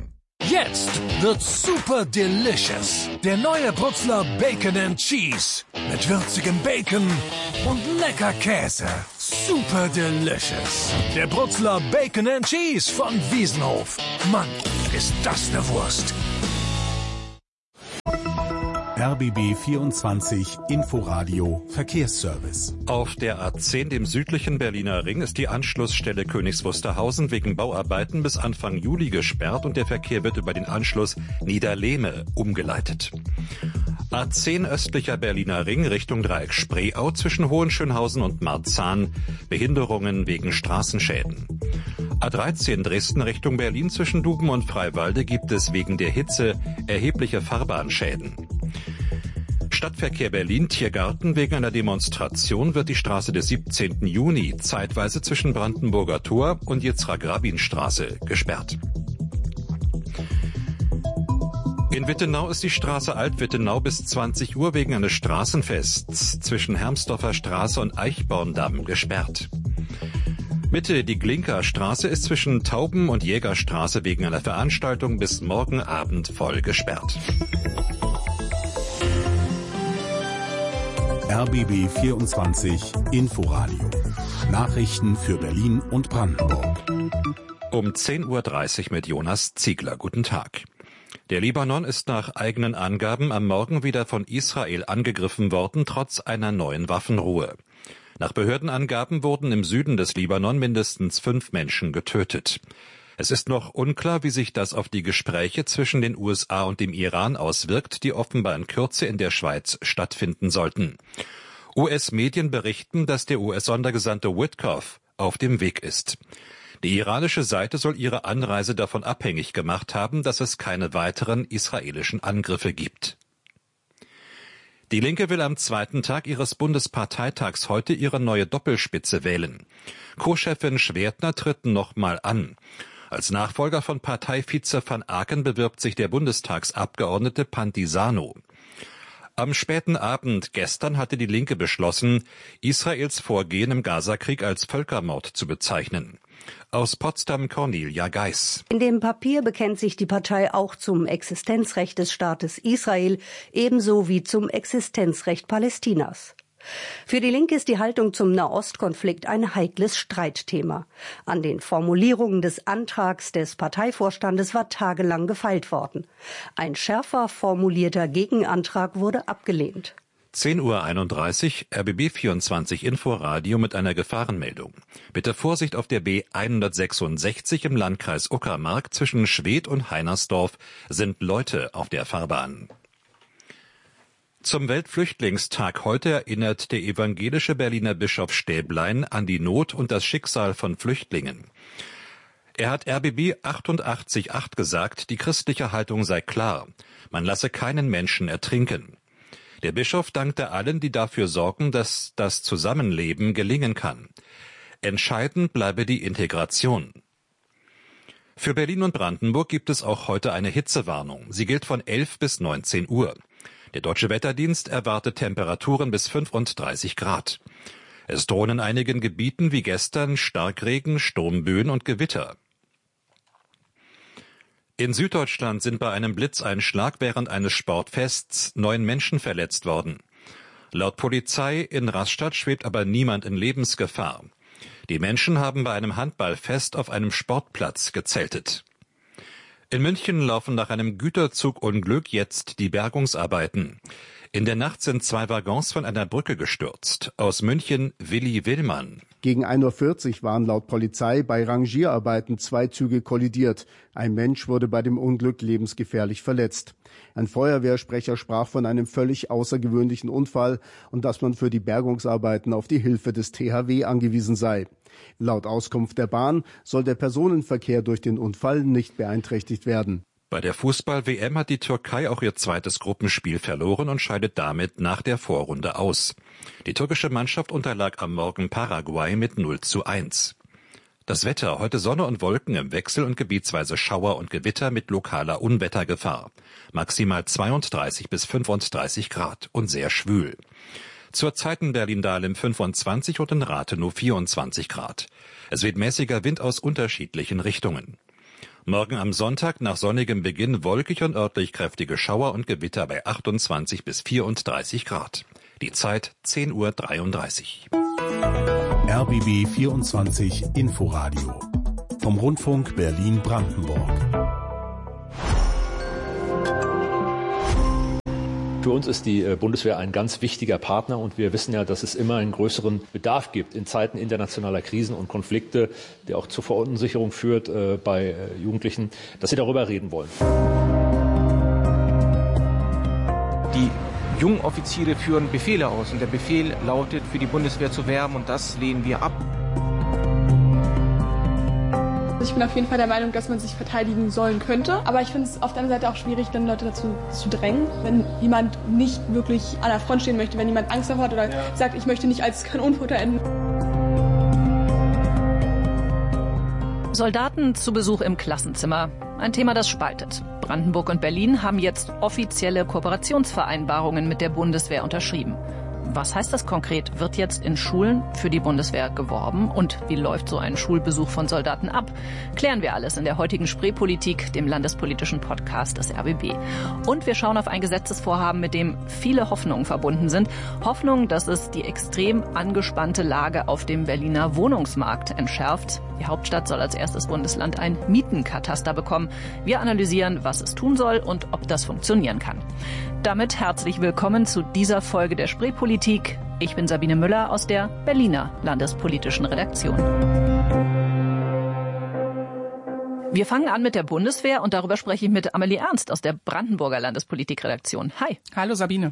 Jetzt wird's super delicious. Der neue Brutzler Bacon and Cheese. Mit würzigem Bacon und lecker Käse. Super delicious. Der Brutzler Bacon and Cheese von Wiesenhof. Mann, ist das eine Wurst. R B B vierundzwanzig Inforadio Verkehrsservice. Auf der A zehn, dem südlichen Berliner Ring, ist die Anschlussstelle Königs Wusterhausen wegen Bauarbeiten bis Anfang Juli gesperrt und der Verkehr wird über den Anschluss Niederlehme umgeleitet. A zehn östlicher Berliner Ring Richtung Dreieck Spreeau zwischen Hohenschönhausen und Marzahn. Behinderungen wegen Straßenschäden. A dreizehn Dresden Richtung Berlin zwischen Duben und Freiwalde gibt es wegen der Hitze erhebliche Fahrbahnschäden. Stadtverkehr Berlin Tiergarten. Wegen einer Demonstration wird die Straße des siebzehnten Juni zeitweise zwischen Brandenburger Tor und Yitzhak-Rabin-Straße gesperrt. In Wittenau ist die Straße Alt-Wittenau bis zwanzig Uhr wegen eines Straßenfests zwischen Hermsdorfer Straße und Eichborndamm gesperrt. Mitte die Glinker Straße ist zwischen Tauben- und Jägerstraße wegen einer Veranstaltung bis morgen Abend voll gesperrt. R B B vierundzwanzig Inforadio. Nachrichten für Berlin und Brandenburg. Um zehn Uhr dreißig mit Jonas Ziegler. Guten Tag. Der Libanon ist nach eigenen Angaben am Morgen wieder von Israel angegriffen worden, trotz einer neuen Waffenruhe. Nach Behördenangaben wurden im Süden des Libanon mindestens fünf Menschen getötet. Es ist noch unklar, wie sich das auf die Gespräche zwischen den U S A und dem Iran auswirkt, die offenbar in Kürze in der Schweiz stattfinden sollten. U S-Medien berichten, dass der U S-Sondergesandte Witkoff auf dem Weg ist. Die iranische Seite soll ihre Anreise davon abhängig gemacht haben, dass es keine weiteren israelischen Angriffe gibt. Die Linke will am zweiten Tag ihres Bundesparteitags heute ihre neue Doppelspitze wählen. Co-Chefin Schwertner tritt nochmal an. Als Nachfolger von Parteivize van Aken bewirbt sich der Bundestagsabgeordnete Pantisano. Am späten Abend gestern hatte die Linke beschlossen, Israels Vorgehen im Gazakrieg als Völkermord zu bezeichnen. Aus Potsdam Cornelia Geis. In dem Papier bekennt sich die Partei auch zum Existenzrecht des Staates Israel, ebenso wie zum Existenzrecht Palästinas. Für die Linke ist die Haltung zum Nahostkonflikt ein heikles Streitthema. An den Formulierungen des Antrags des Parteivorstandes war tagelang gefeilt worden. Ein schärfer formulierter Gegenantrag wurde abgelehnt. zehn Uhr einunddreißig, R B B vierundzwanzig Inforadio mit einer Gefahrenmeldung. Bitte Vorsicht auf der B hundertsechsundsechzig im Landkreis Uckermark zwischen Schwedt und Heinersdorf sind Leute auf der Fahrbahn. Zum Weltflüchtlingstag heute erinnert der evangelische Berliner Bischof Stäblein an die Not und das Schicksal von Flüchtlingen. Er hat R B B achtundachtzig Komma acht gesagt, die christliche Haltung sei klar. Man lasse keinen Menschen ertrinken. Der Bischof dankte allen, die dafür sorgen, dass das Zusammenleben gelingen kann. Entscheidend bleibe die Integration. Für Berlin und Brandenburg gibt es auch heute eine Hitzewarnung. Sie gilt von elf bis neunzehn Uhr. Der Deutsche Wetterdienst erwartet Temperaturen bis fünfunddreißig Grad. Es drohen in einigen Gebieten wie gestern Starkregen, Sturmböen und Gewitter. In Süddeutschland sind bei einem Blitzeinschlag während eines Sportfests neun Menschen verletzt worden. Laut Polizei in Rastatt schwebt aber niemand in Lebensgefahr. Die Menschen haben bei einem Handballfest auf einem Sportplatz gezeltet. In München laufen nach einem Güterzugunglück jetzt die Bergungsarbeiten. In der Nacht sind zwei Waggons von einer Brücke gestürzt. Aus München Willi Willmann. Gegen ein Uhr vierzig waren laut Polizei bei Rangierarbeiten zwei Züge kollidiert. Ein Mensch wurde bei dem Unglück lebensgefährlich verletzt. Ein Feuerwehrsprecher sprach von einem völlig außergewöhnlichen Unfall und dass man für die Bergungsarbeiten auf die Hilfe des T H W angewiesen sei. Laut Auskunft der Bahn soll der Personenverkehr durch den Unfall nicht beeinträchtigt werden. Bei der Fußball-W M hat die Türkei auch ihr zweites Gruppenspiel verloren und scheidet damit nach der Vorrunde aus. Die türkische Mannschaft unterlag am Morgen Paraguay mit null zu eins. Das Wetter, heute Sonne und Wolken im Wechsel und gebietsweise Schauer und Gewitter mit lokaler Unwettergefahr. Maximal zweiunddreißig bis fünfunddreißig Grad und sehr schwül. Zurzeit in Berlin-Dahlem fünfundzwanzig und in Rathenow vierundzwanzig Grad. Es weht mäßiger Wind aus unterschiedlichen Richtungen. Morgen am Sonntag nach sonnigem Beginn wolkig und örtlich kräftige Schauer und Gewitter bei achtundzwanzig bis vierunddreißig Grad. Die Zeit zehn Uhr dreiunddreißig. R B B vierundzwanzig Inforadio vom Rundfunk Berlin-Brandenburg. Für uns ist die Bundeswehr ein ganz wichtiger Partner und wir wissen ja, dass es immer einen größeren Bedarf gibt in Zeiten internationaler Krisen und Konflikte, der auch zur Verunsicherung führt äh, bei äh, Jugendlichen, dass sie darüber reden wollen. Die jungen Offiziere führen Befehle aus und der Befehl lautet, für die Bundeswehr zu werben und das lehnen wir ab. Ich bin auf jeden Fall der Meinung, dass man sich verteidigen sollen könnte. Aber ich finde es auf der anderen Seite auch schwierig, dann Leute dazu zu drängen. Wenn jemand nicht wirklich an der Front stehen möchte, wenn jemand Angst davor hat oder ja. sagt, ich möchte nicht als Kanonenfutter enden. Soldaten zu Besuch im Klassenzimmer. Ein Thema, das spaltet. Brandenburg und Berlin haben jetzt offizielle Kooperationsvereinbarungen mit der Bundeswehr unterschrieben. Was heißt das konkret? Wird jetzt in Schulen für die Bundeswehr geworben? Und wie läuft so ein Schulbesuch von Soldaten ab? Klären wir alles in der heutigen Spreepolitik, dem landespolitischen Podcast des R B B. Und wir schauen auf ein Gesetzesvorhaben, mit dem viele Hoffnungen verbunden sind. Hoffnung, dass es die extrem angespannte Lage auf dem Berliner Wohnungsmarkt entschärft. Die Hauptstadt soll als erstes Bundesland ein Mietenkataster bekommen. Wir analysieren, was es tun soll und ob das funktionieren kann. Damit herzlich willkommen zu dieser Folge der Spreepolitik. Ich bin Sabine Müller aus der Berliner landespolitischen Redaktion. Wir fangen an mit der Bundeswehr und darüber spreche ich mit Amelie Ernst aus der Brandenburger Landespolitikredaktion. Hi. Hallo Sabine.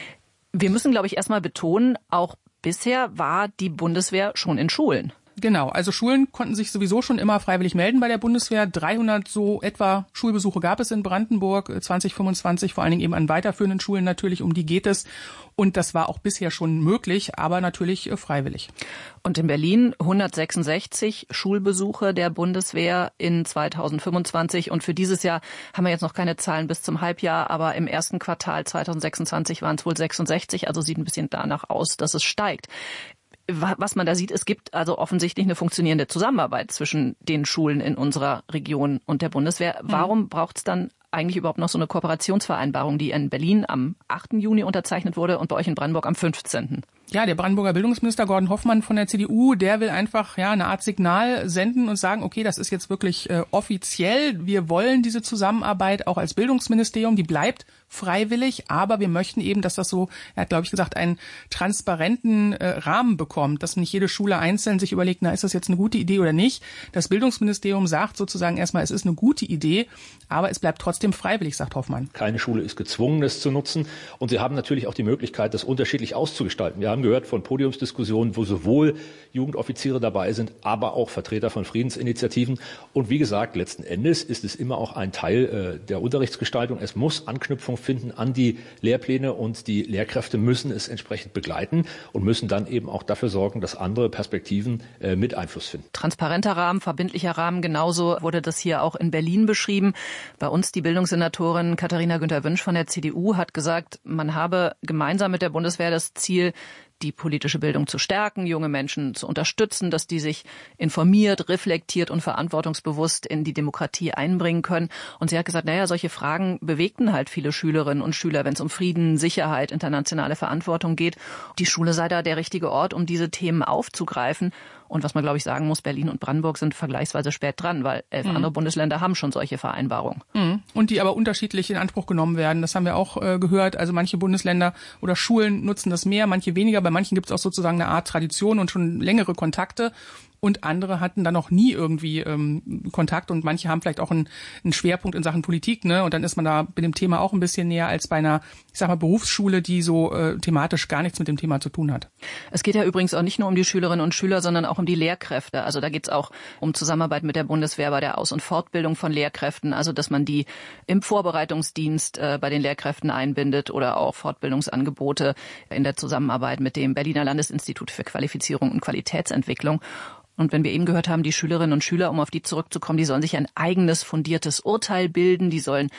Wir müssen, glaube ich, erstmal betonen, auch bisher war die Bundeswehr schon in Schulen. Genau, also Schulen konnten sich sowieso schon immer freiwillig melden bei der Bundeswehr. dreihundert so etwa Schulbesuche gab es in Brandenburg, zwanzig fünfundzwanzig, vor allen Dingen eben an weiterführenden Schulen natürlich, um die geht es. Und das war auch bisher schon möglich, aber natürlich freiwillig. Und in Berlin hundertsechsundsechzig Schulbesuche der Bundeswehr in zweitausendfünfundzwanzig. Und für dieses Jahr haben wir jetzt noch keine Zahlen bis zum Halbjahr, aber im ersten Quartal zweitausendsechsundzwanzig waren es wohl sechsundsechzig, also sieht ein bisschen danach aus, dass es steigt. Was man da sieht, es gibt also offensichtlich eine funktionierende Zusammenarbeit zwischen den Schulen in unserer Region und der Bundeswehr. Warum braucht es dann eigentlich überhaupt noch so eine Kooperationsvereinbarung, die in Berlin am achten Juni unterzeichnet wurde und bei euch in Brandenburg am fünfzehnten? Ja, der Brandenburger Bildungsminister Gordon Hoffmann von der C D U, der will einfach ja eine Art Signal senden und sagen, okay, das ist jetzt wirklich äh, offiziell. Wir wollen diese Zusammenarbeit auch als Bildungsministerium, die bleibt freiwillig, aber wir möchten eben, dass das so, er hat, glaube ich, gesagt, einen transparenten äh, Rahmen bekommt, dass nicht jede Schule einzeln sich überlegt, na, ist das jetzt eine gute Idee oder nicht. Das Bildungsministerium sagt sozusagen erstmal, es ist eine gute Idee, aber es bleibt trotzdem freiwillig, sagt Hoffmann. Keine Schule ist gezwungen, das zu nutzen. Und sie haben natürlich auch die Möglichkeit, das unterschiedlich auszugestalten. Wir haben gehört von Podiumsdiskussionen, wo sowohl Jugendoffiziere dabei sind, aber auch Vertreter von Friedensinitiativen. Und wie gesagt, letzten Endes ist es immer auch ein Teil äh, der Unterrichtsgestaltung. Es muss Anknüpfung finden an die Lehrpläne und die Lehrkräfte müssen es entsprechend begleiten und müssen dann eben auch dafür sorgen, dass andere Perspektiven äh, mit Einfluss finden. Transparenter Rahmen, verbindlicher Rahmen, genauso wurde das hier auch in Berlin beschrieben. Bei uns die Bildungssenatorin Katharina Günther-Wünsch von der C D U hat gesagt, man habe gemeinsam mit der Bundeswehr das Ziel, die politische Bildung zu stärken, junge Menschen zu unterstützen, dass die sich informiert, reflektiert und verantwortungsbewusst in die Demokratie einbringen können. Und sie hat gesagt, naja, solche Fragen bewegten halt viele Schülerinnen und Schüler, wenn es um Frieden, Sicherheit, internationale Verantwortung geht. Die Schule sei da der richtige Ort, um diese Themen aufzugreifen. Und was man, glaube ich, sagen muss, Berlin und Brandenburg sind vergleichsweise spät dran, weil elf mhm. andere Bundesländer haben schon solche Vereinbarungen. Mhm. Und die aber unterschiedlich in Anspruch genommen werden. Das haben wir auch äh, gehört. Also manche Bundesländer oder Schulen nutzen das mehr, manche weniger. Bei manchen gibt es auch sozusagen eine Art Tradition und schon längere Kontakte. Und andere hatten da noch nie irgendwie ähm, Kontakt und manche haben vielleicht auch einen, einen Schwerpunkt in Sachen Politik, ne? Und dann ist man da mit dem Thema auch ein bisschen näher als bei einer, ich sag mal, Berufsschule, die so äh, thematisch gar nichts mit dem Thema zu tun hat. Es geht ja übrigens auch nicht nur um die Schülerinnen und Schüler, sondern auch um die Lehrkräfte. Also da geht es auch um Zusammenarbeit mit der Bundeswehr bei der Aus- und Fortbildung von Lehrkräften, also dass man die im Vorbereitungsdienst äh, bei den Lehrkräften einbindet oder auch Fortbildungsangebote in der Zusammenarbeit mit dem Berliner Landesinstitut für Qualifizierung und Qualitätsentwicklung. Und wenn wir eben gehört haben, die Schülerinnen und Schüler, um auf die zurückzukommen, die sollen sich ein eigenes fundiertes Urteil bilden, die sollen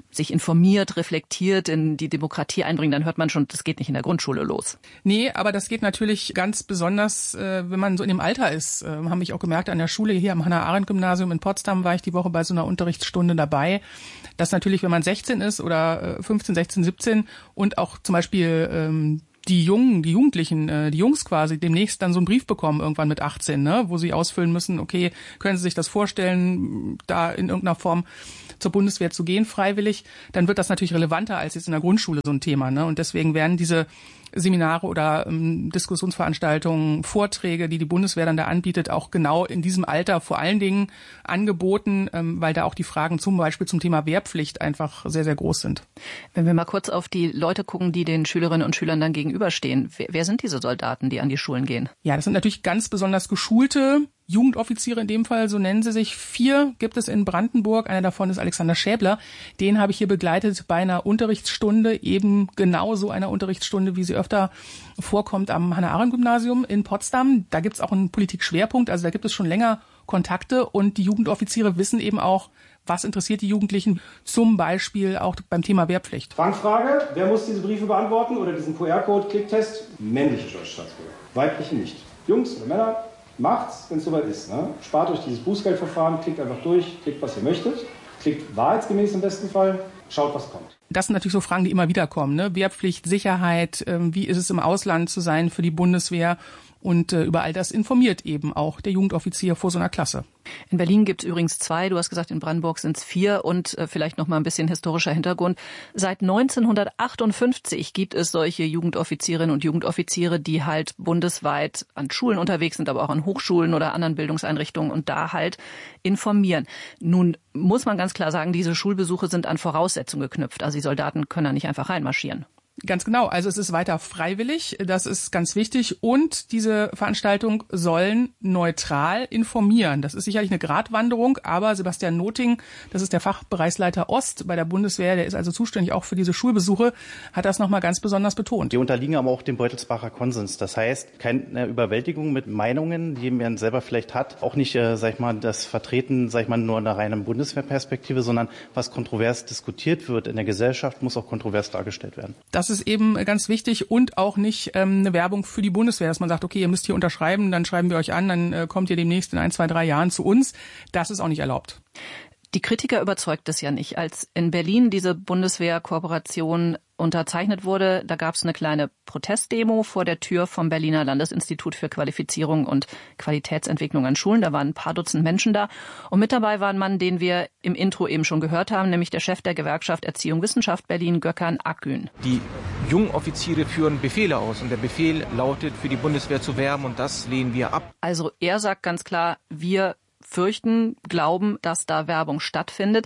sich informiert, reflektiert, in die Demokratie einbringen, dann hört man schon, das geht nicht in der Grundschule los. Nee, aber das geht natürlich ganz besonders, äh, wenn man so in dem Alter ist. Äh, haben mich auch gemerkt, an der Schule hier am Hannah-Arendt-Gymnasium in Potsdam war ich die Woche bei so einer Unterrichtsstunde dabei, dass natürlich, wenn man sechzehn ist oder fünfzehn, sechzehn, siebzehn und auch zum Beispiel ähm, die Jungen, die Jugendlichen, äh, die Jungs quasi demnächst dann so einen Brief bekommen, irgendwann mit achtzehn, ne, wo sie ausfüllen müssen, okay, können Sie sich das vorstellen, da in irgendeiner Form zur Bundeswehr zu gehen, freiwillig, dann wird das natürlich relevanter als jetzt in der Grundschule so ein Thema, ne? Und deswegen werden diese Seminare oder ähm, Diskussionsveranstaltungen, Vorträge, die die Bundeswehr dann da anbietet, auch genau in diesem Alter vor allen Dingen angeboten, ähm, weil da auch die Fragen zum Beispiel zum Thema Wehrpflicht einfach sehr, sehr groß sind. Wenn wir mal kurz auf die Leute gucken, die den Schülerinnen und Schülern dann gegenüberstehen, wer, wer sind diese Soldaten, die an die Schulen gehen? Ja, das sind natürlich ganz besonders geschulte Jugendoffiziere in dem Fall, so nennen sie sich. Vier gibt es in Brandenburg. Einer davon ist Alexander Schäbler. Den habe ich hier begleitet bei einer Unterrichtsstunde, eben genau so einer Unterrichtsstunde, wie sie öfter vorkommt am Hannah-Arendt-Gymnasium in Potsdam. Da gibt es auch einen Politikschwerpunkt, also da gibt es schon länger Kontakte und die Jugendoffiziere wissen eben auch, was interessiert die Jugendlichen, zum Beispiel auch beim Thema Wehrpflicht. Fangfrage, wer muss diese Briefe beantworten oder diesen Q R-Code, Klicktest? Männliche Staatsbürger, weibliche nicht. Jungs oder Männer, macht's, wenn es soweit ist. Ne? Spart euch dieses Bußgeldverfahren, klickt einfach durch, klickt, was ihr möchtet, klickt wahrheitsgemäß im besten Fall, schaut, was kommt. Das sind natürlich so Fragen, die immer wieder kommen. Ne? Wehrpflicht, Sicherheit, ähm, wie ist es im Ausland zu sein für die Bundeswehr? Und äh, über all das informiert eben auch der Jugendoffizier vor so einer Klasse. In Berlin gibt es übrigens zwei, du hast gesagt, in Brandenburg sind es vier und äh, vielleicht noch mal ein bisschen historischer Hintergrund. Seit neunzehnhundertachtundfünfzig gibt es solche Jugendoffizierinnen und Jugendoffiziere, die halt bundesweit an Schulen unterwegs sind, aber auch an Hochschulen oder anderen Bildungseinrichtungen und da halt informieren. Nun muss man ganz klar sagen, diese Schulbesuche sind an Voraussetzungen geknüpft. Also die Soldaten können da nicht einfach reinmarschieren. Ganz genau. Also es ist weiter freiwillig. Das ist ganz wichtig. Und diese Veranstaltungen sollen neutral informieren. Das ist sicherlich eine Gratwanderung. Aber Sebastian Noting, das ist der Fachbereichsleiter Ost bei der Bundeswehr, der ist also zuständig auch für diese Schulbesuche, hat das nochmal ganz besonders betont. Die unterliegen aber auch dem Beutelsbacher Konsens. Das heißt, keine Überwältigung mit Meinungen, die man selber vielleicht hat. Auch nicht, äh, sag ich mal, das Vertreten, sag ich mal, nur einer reinen Bundeswehrperspektive, sondern was kontrovers diskutiert wird in der Gesellschaft, muss auch kontrovers dargestellt werden. Das ist eben ganz wichtig und auch nicht ähm, eine Werbung für die Bundeswehr, dass man sagt, okay, ihr müsst hier unterschreiben, dann schreiben wir euch an, dann äh, kommt ihr demnächst in ein, zwei, drei Jahren zu uns. Das ist auch nicht erlaubt. Die Kritiker überzeugt es ja nicht. Als in Berlin diese Bundeswehr-Kooperation unterzeichnet wurde, da gab es eine kleine Protestdemo vor der Tür vom Berliner Landesinstitut für Qualifizierung und Qualitätsentwicklung an Schulen. Da waren ein paar Dutzend Menschen da. Und mit dabei war ein Mann, den wir im Intro eben schon gehört haben, nämlich der Chef der Gewerkschaft Erziehung Wissenschaft Berlin, Gökhan Akgün. Die jungen Offiziere führen Befehle aus und der Befehl lautet, für die Bundeswehr zu werben und das lehnen wir ab. Also er sagt ganz klar, wir fürchten, glauben, dass da Werbung stattfindet.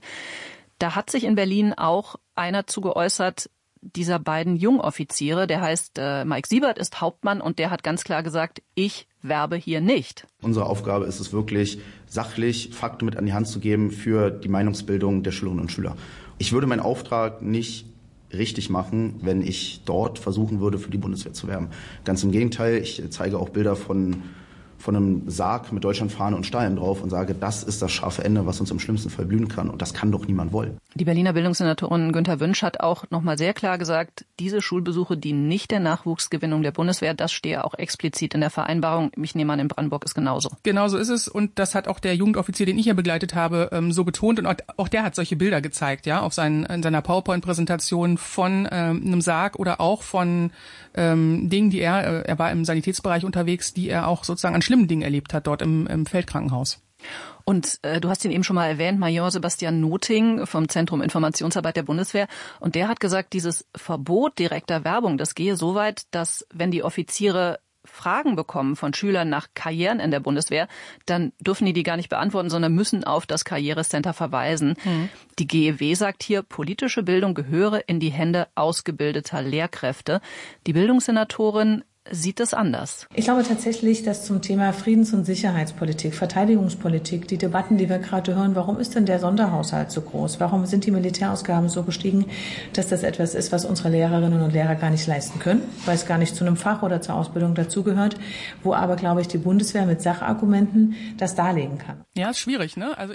Da hat sich in Berlin auch einer zu geäußert, dieser beiden Jungoffiziere, der heißt äh, Mike Siebert, ist Hauptmann und der hat ganz klar gesagt, ich werbe hier nicht. Unsere Aufgabe ist es wirklich, sachlich Fakten mit an die Hand zu geben für die Meinungsbildung der Schülerinnen und Schüler. Ich würde meinen Auftrag nicht richtig machen, wenn ich dort versuchen würde, für die Bundeswehr zu werben. Ganz im Gegenteil, ich zeige auch Bilder von von einem Sarg mit Deutschlandfahne und Steinen drauf und sage, das ist das scharfe Ende, was uns im schlimmsten Fall blühen kann. Und das kann doch niemand wollen. Die Berliner Bildungssenatorin Günther Wünsch hat auch noch mal sehr klar gesagt, diese Schulbesuche dienen nicht der Nachwuchsgewinnung der Bundeswehr. Das stehe auch explizit in der Vereinbarung. Ich nehme an, in Brandenburg ist genauso. Genau so ist es. Und das hat auch der Jugendoffizier, den ich hier begleitet habe, so betont. Und auch der hat solche Bilder gezeigt, ja, auf seinen, in seiner PowerPoint-Präsentation von ähm, einem Sarg oder auch von ähm, Dingen, die er, äh, er war im Sanitätsbereich unterwegs, die er auch sozusagen an schlimmen Dingen erlebt hat dort im, im Feldkrankenhaus. Und äh, du hast ihn eben schon mal erwähnt, Major Sebastian Noting vom Zentrum Informationsarbeit der Bundeswehr. Und der hat gesagt, dieses Verbot direkter Werbung, das gehe so weit, dass wenn die Offiziere Fragen bekommen von Schülern nach Karrieren in der Bundeswehr, dann dürfen die die gar nicht beantworten, sondern müssen auf das Karrierecenter verweisen. Mhm. Die G E W sagt hier, politische Bildung gehöre in die Hände ausgebildeter Lehrkräfte. Die Bildungssenatorin sieht das anders. Ich glaube tatsächlich, dass zum Thema Friedens- und Sicherheitspolitik, Verteidigungspolitik, die Debatten, die wir gerade hören, warum ist denn der Sonderhaushalt so groß? Warum sind die Militärausgaben so gestiegen, dass das etwas ist, was unsere Lehrerinnen und Lehrer gar nicht leisten können, weil es gar nicht zu einem Fach oder zur Ausbildung dazugehört, wo aber, glaube ich, die Bundeswehr mit Sachargumenten das darlegen kann. Ja, ist schwierig, ne? Also ich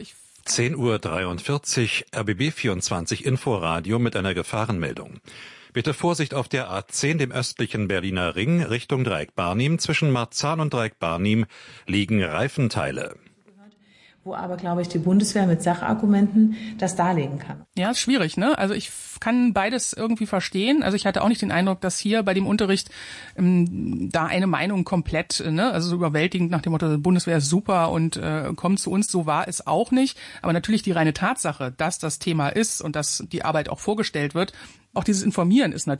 zehn Uhr dreiundvierzig, R B B vierundzwanzig Inforadio mit einer Gefahrenmeldung. Bitte Vorsicht auf der A zehn, dem östlichen Berliner Ring, Richtung Dreieck Barnim. Zwischen Marzahn und Dreieck Barnim liegen Reifenteile. Wo aber, glaube ich, die Bundeswehr mit Sachargumenten das darlegen kann. Ja, ist schwierig, ne? Also ich kann beides irgendwie verstehen. Also ich hatte auch nicht den Eindruck, dass hier bei dem Unterricht ähm, da eine Meinung komplett, ne, also so überwältigend nach dem Motto, Bundeswehr ist super und äh, kommt zu uns, so war es auch nicht. Aber natürlich die reine Tatsache, dass das Thema ist und dass die Arbeit auch vorgestellt wird, auch dieses Informieren ist natürlich